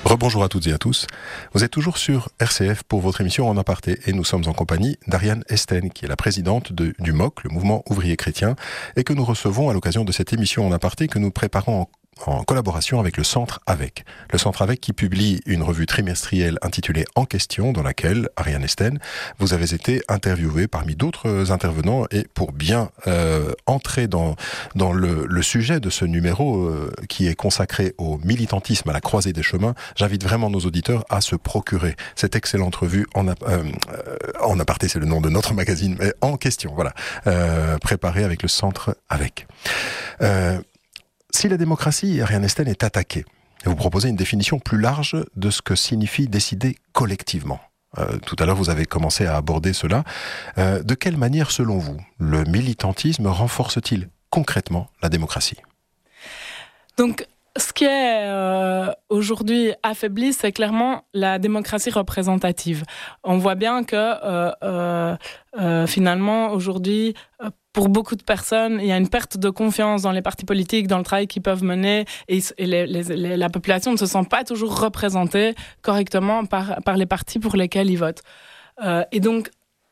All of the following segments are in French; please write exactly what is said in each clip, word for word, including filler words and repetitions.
Rebonjour à toutes et à tous. Vous êtes toujours sur R C F pour votre émission En Aparté et nous sommes en compagnie d'Ariane Esten, qui est la présidente de, du M O C, le Mouvement Ouvrier Chrétien, et que nous recevons à l'occasion de cette émission En Aparté que nous préparons en en collaboration avec le Centre Avec. Le Centre Avec qui publie une revue trimestrielle intitulée En Question, dans laquelle, Ariane Esten, vous avez été interviewée parmi d'autres intervenants, et pour bien euh, entrer dans, dans le, le sujet de ce numéro euh, qui est consacré au militantisme à la croisée des chemins, j'invite vraiment nos auditeurs à se procurer cette excellente revue En, euh, en Aparté, c'est le nom de notre magazine, mais En Question, voilà, euh, préparée avec le Centre Avec. Euh, Si la démocratie, Ariane Esten, est attaquée, vous proposez une définition plus large de ce que signifie décider collectivement. Euh, tout à l'heure, vous avez commencé à aborder cela. Euh, de quelle manière, selon vous, le militantisme renforce-t-il concrètement la démocratie ? Donc, ce qui est euh, aujourd'hui affaibli, c'est clairement la démocratie représentative. On voit bien que euh, euh, euh, finalement, aujourd'hui, euh, pour beaucoup de personnes, il y a une perte de confiance dans les partis politiques, dans le travail qu'ils peuvent mener, et, et les, les, les, la population ne se sent pas toujours représentée correctement par, par les partis pour lesquels ils votent. Euh, et donc,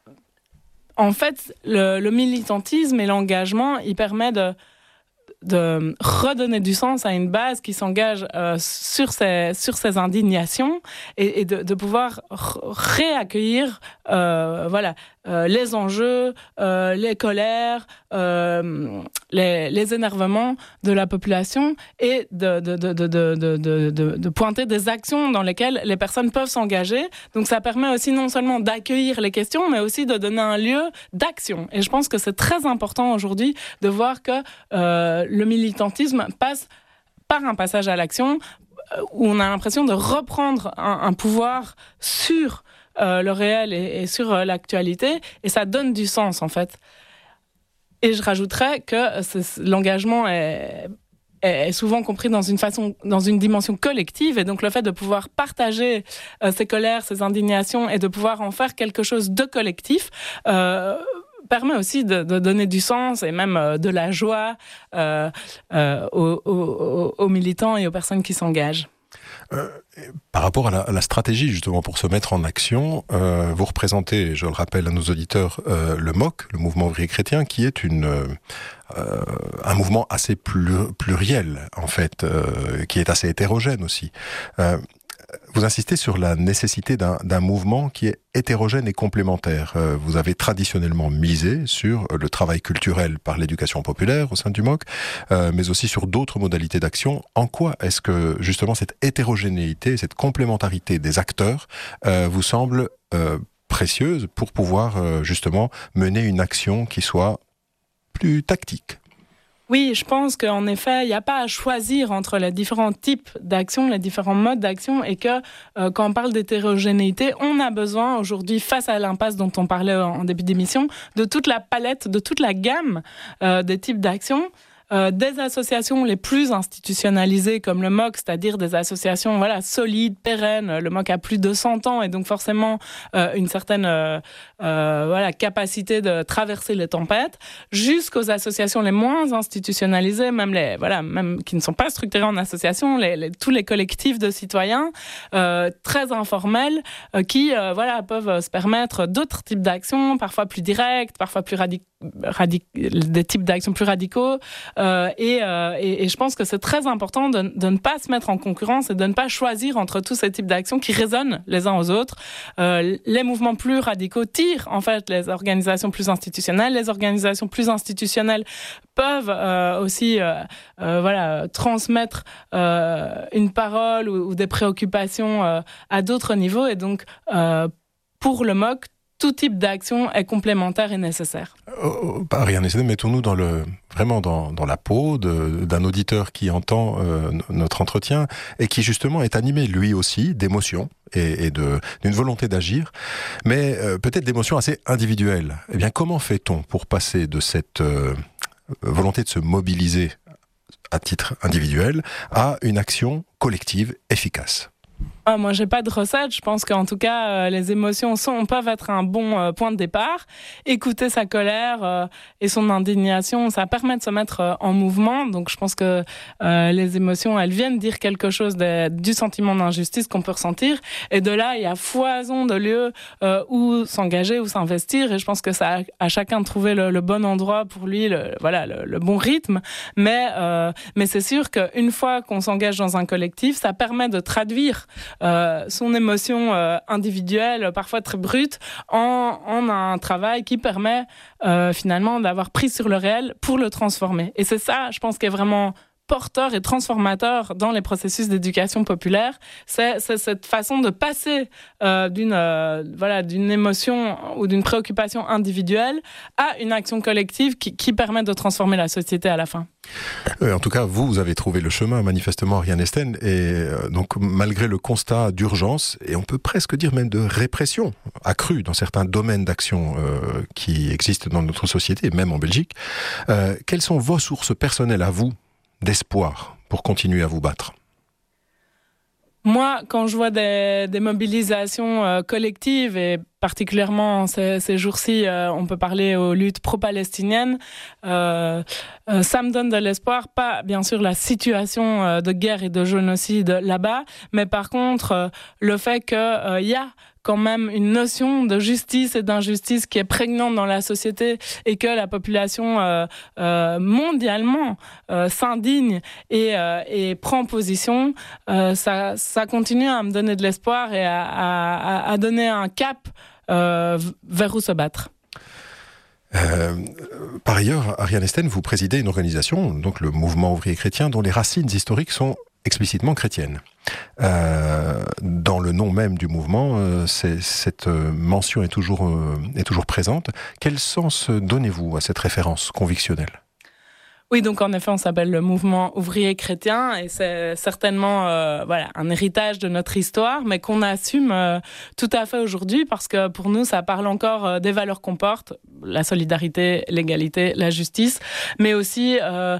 en fait, le, le militantisme et l'engagement, il permet de de redonner du sens à une base qui s'engage euh, sur ses sur ses indignations et, et de, de pouvoir r- réaccueillir euh, voilà euh, les enjeux, euh, les colères, euh, les, les énervements de la population et de de de de de de de de pointer des actions dans lesquelles les personnes peuvent s'engager. Donc ça permet aussi non seulement d'accueillir les questions, mais aussi de donner un lieu d'action. Et je pense que c'est très important aujourd'hui de voir que euh, le militantisme passe par un passage à l'action où on a l'impression de reprendre un, un pouvoir sur euh, le réel et, et sur euh, l'actualité, et ça donne du sens en fait. Et je rajouterais que c'est, l'engagement est, est souvent compris dans une façon, dans une dimension collective, et donc le fait de pouvoir partager euh, ses colères, ses indignations, et de pouvoir en faire quelque chose de collectif, euh, permet aussi de, de donner du sens et même euh, de la joie euh, euh, aux, aux, aux militants et aux personnes qui s'engagent. Euh, par rapport à la, à la stratégie justement pour se mettre en action, euh, vous représentez, je le rappelle à nos auditeurs, euh, le M O C, le Mouvement Ouvrier Chrétien, qui est une, euh, un mouvement assez plur, pluriel en fait, euh, qui est assez hétérogène aussi. Euh, Vous insistez sur la nécessité d'un, d'un mouvement qui est hétérogène et complémentaire. Euh, vous avez traditionnellement misé sur le travail culturel par l'éducation populaire au sein du M O C, euh, mais aussi sur d'autres modalités d'action. En quoi est-ce que justement cette hétérogénéité, cette complémentarité des acteurs euh, vous semble euh, précieuse pour pouvoir euh, justement mener une action qui soit plus tactique ? Oui, je pense qu'en effet, il n'y a pas à choisir entre les différents types d'actions, les différents modes d'action, et que euh, quand on parle d'hétérogénéité, on a besoin aujourd'hui, face à l'impasse dont on parlait en début d'émission, de toute la palette, de toute la gamme euh, des types d'actions. Euh, des associations les plus institutionnalisées comme le M O C, c'est-à-dire des associations voilà, solides, pérennes. Le M O C a plus de cent ans et donc forcément euh, une certaine euh, euh, voilà, capacité de traverser les tempêtes, jusqu'aux associations les moins institutionnalisées, même, les, voilà, même qui ne sont pas structurées en association, les, les, tous les collectifs de citoyens euh, très informels euh, qui euh, voilà, peuvent se permettre d'autres types d'actions, parfois plus directes, parfois plus radicales, Radic- des types d'actions plus radicaux euh, et, euh, et, et je pense que c'est très important de, de ne pas se mettre en concurrence et de ne pas choisir entre tous ces types d'actions qui résonnent les uns aux autres. Euh, les mouvements plus radicaux tirent en fait les organisations plus institutionnelles. Les organisations plus institutionnelles peuvent euh, aussi euh, euh, voilà, transmettre euh, une parole ou, ou des préoccupations euh, à d'autres niveaux, et donc euh, pour le M O C, tout type d'action est complémentaire et nécessaire. Oh, Ariane Esten, mettons-nous dans le, vraiment dans, dans la peau de, d'un auditeur qui entend euh, notre entretien et qui justement est animé lui aussi d'émotions et, et de, d'une volonté d'agir, mais euh, peut-être d'émotions assez individuelles. Eh bien, comment fait-on pour passer de cette euh, volonté de se mobiliser à titre individuel à une action collective efficace ? Ah, moi, j'ai pas de recette. Je pense qu'en tout cas, euh, les émotions sont, peuvent être un bon euh, point de départ. Écouter sa colère euh, et son indignation, ça permet de se mettre euh, en mouvement. Donc, je pense que euh, les émotions, elles viennent dire quelque chose de, du sentiment d'injustice qu'on peut ressentir. Et de là, il y a foison de lieux euh, où s'engager, où s'investir. Et je pense que ça a à chacun de trouver le, le bon endroit pour lui, le, voilà, le, le bon rythme. Mais, euh, mais c'est sûr qu'une fois qu'on s'engage dans un collectif, ça permet de traduire Euh, son émotion euh, individuelle, parfois très brute, en, en un travail qui permet euh, finalement d'avoir prise sur le réel pour le transformer. Et c'est ça, je pense, qui est vraiment porteur et transformateur dans les processus d'éducation populaire, c'est, c'est cette façon de passer euh, d'une, euh, voilà, d'une émotion ou d'une préoccupation individuelle à une action collective qui, qui permet de transformer la société à la fin. En tout cas, vous, vous avez trouvé le chemin, manifestement, Ariane Esten, et euh, donc malgré le constat d'urgence, et on peut presque dire même de répression accrue dans certains domaines d'action euh, qui existent dans notre société, même en Belgique, euh, quelles sont vos sources personnelles à vous d'espoir pour continuer à vous battre? Moi, quand je vois des, des mobilisations euh, collectives, et particulièrement ces, ces jours-ci, euh, on peut parler aux luttes pro-palestiniennes, euh, euh, ça me donne de l'espoir. Pas, bien sûr, la situation euh, de guerre et de génocide là-bas, mais par contre, euh, le fait qu'il euh, y a quand même une notion de justice et d'injustice qui est prégnante dans la société et que la population euh, euh, mondialement euh, s'indigne et, euh, et prend position, euh, ça, ça continue à me donner de l'espoir et à, à, à donner un cap euh, vers où se battre. Euh, par ailleurs, Ariane Esten, vous présidez une organisation, donc le Mouvement ouvrier chrétien, dont les racines historiques sont explicitement chrétiennes. Euh, dans le nom même du mouvement, euh, c'est, cette euh, mention est toujours, euh, est toujours présente. Quel sens donnez-vous à cette référence convictionnelle ? Oui, donc en effet, on s'appelle le Mouvement ouvrier chrétien et c'est certainement euh, voilà, un héritage de notre histoire, mais qu'on assume euh, tout à fait aujourd'hui parce que pour nous, ça parle encore euh, des valeurs qu'on porte, la solidarité, l'égalité, la justice, mais aussi euh,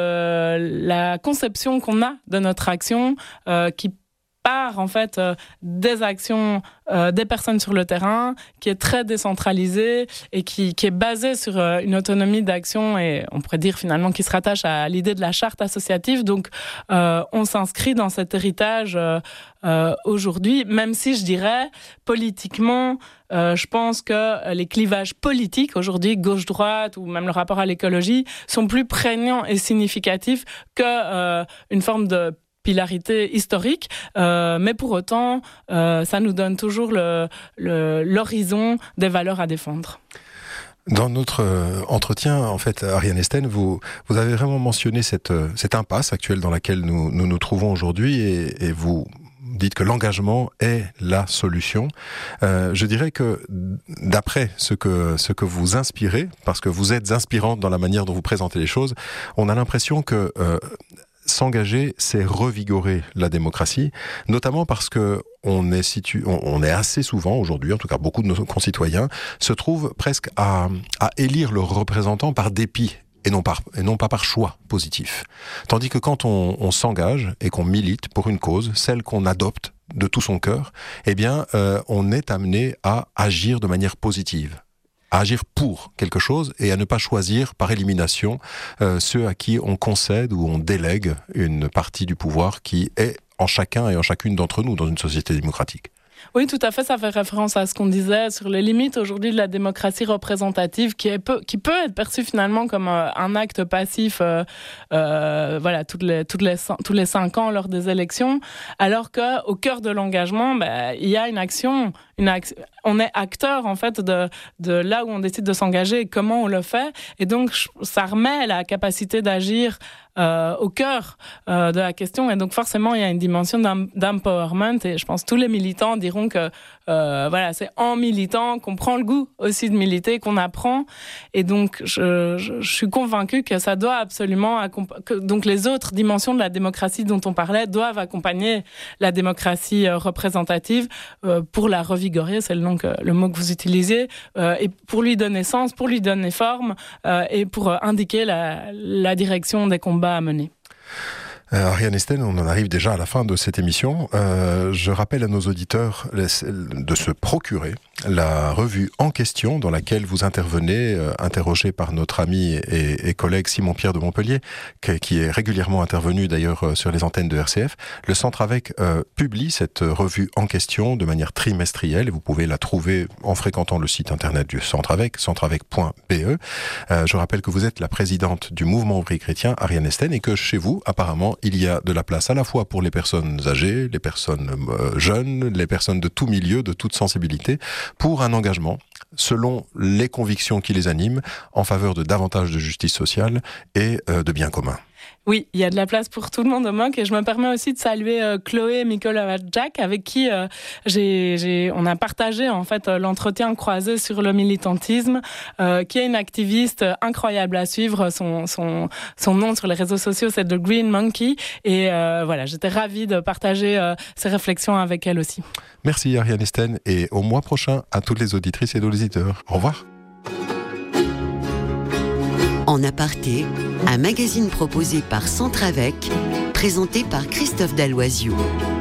de la conception qu'on a de notre action euh, qui part en fait euh, des actions euh, des personnes sur le terrain, qui est très décentralisée et qui, qui est basée sur euh, une autonomie d'action et on pourrait dire finalement qui se rattache à l'idée de la charte associative. Donc euh, on s'inscrit dans cet héritage euh, euh, aujourd'hui, même si je dirais politiquement, euh, je pense que les clivages politiques aujourd'hui, gauche-droite ou même le rapport à l'écologie, sont plus prégnants et significatifs que euh, une forme de pilarité historique, euh, mais pour autant, euh, ça nous donne toujours le, le, l'horizon des valeurs à défendre. Dans notre euh, entretien, en fait, Ariane Esten, vous, vous avez vraiment mentionné cette, euh, cette impasse actuelle dans laquelle nous nous, nous trouvons aujourd'hui et, et vous dites que l'engagement est la solution. Euh, je dirais que d'après ce que, ce que vous inspirez, parce que vous êtes inspirante dans la manière dont vous présentez les choses, on a l'impression que euh, s'engager, c'est revigorer la démocratie, notamment parce que on est, situ... on est assez souvent aujourd'hui, en tout cas beaucoup de nos concitoyens, se trouvent presque à, à élire leurs représentants par dépit et non, par... et non pas par choix positif. Tandis que quand on, on s'engage et qu'on milite pour une cause, celle qu'on adopte de tout son cœur, eh bien, euh, on est amené à agir de manière positive, à agir pour quelque chose et à ne pas choisir par élimination euh, ceux à qui on concède ou on délègue une partie du pouvoir qui est en chacun et en chacune d'entre nous dans une société démocratique. Oui, tout à fait, ça fait référence à ce qu'on disait sur les limites aujourd'hui de la démocratie représentative qui, est peu, qui peut être perçue finalement comme euh, un acte passif euh, euh, voilà, toutes les, toutes les, tous les cinq ans lors des élections, alors qu'au cœur de l'engagement, bah, il y a une action, une action, on est acteur en fait de, de là où on décide de s'engager et comment on le fait, et donc ça remet la capacité d'agir Euh, au cœur euh, de la question et donc forcément il y a une dimension d'empowerment et je pense que tous les militants diront que euh, voilà, c'est en militant qu'on prend le goût aussi de militer, qu'on apprend et donc je, je, je suis convaincue que ça doit absolument accomp- que, donc les autres dimensions de la démocratie dont on parlait doivent accompagner la démocratie euh, représentative euh, pour la revigorer, c'est le, nom que, le mot que vous utilisiez euh, et pour lui donner sens, pour lui donner forme euh, et pour euh, indiquer la, la direction des combats à mener. Euh, Ariane Esten, on en arrive déjà à la fin de cette émission. Euh, je rappelle à nos auditeurs de se procurer la revue En question dans laquelle vous intervenez, euh, interrogé par notre ami et, et collègue Simon-Pierre de Montpellier, qui, qui est régulièrement intervenu d'ailleurs euh, sur les antennes de R C F. Le Centre Avec euh, publie cette revue En question de manière trimestrielle et vous pouvez la trouver en fréquentant le site internet du Centre Avec, centreavec point b e. Euh, je rappelle que vous êtes la présidente du mouvement ouvrier chrétien, Ariane Esten, et que chez vous, apparemment, il y a de la place à la fois pour les personnes âgées, les personnes euh, jeunes, les personnes de tout milieu, de toute sensibilité, pour un engagement selon les convictions qui les animent en faveur de davantage de justice sociale et euh, de bien commun. Oui, il y a de la place pour tout le monde au M O C et je me permets aussi de saluer euh, Chloé Mikolavadjak avec qui euh, j'ai, j'ai, on a partagé en fait euh, l'entretien croisé sur le militantisme, euh, qui est une activiste incroyable à suivre. Son, son, son nom sur les réseaux sociaux, c'est The Green Monkey et euh, voilà, j'étais ravie de partager euh, ces réflexions avec elle aussi. Merci Ariane Esten et au mois prochain à toutes les auditrices et auditeurs. Au revoir. En aparté, un magazine proposé par Centre Avec, présenté par Christophe Dalloisiou.